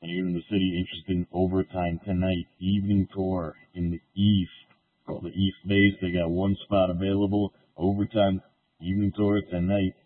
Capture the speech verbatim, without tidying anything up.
you're in the city interested in overtime tonight, evening tour in the East, called the East Base. They got one spot available, overtime, evening tour tonight.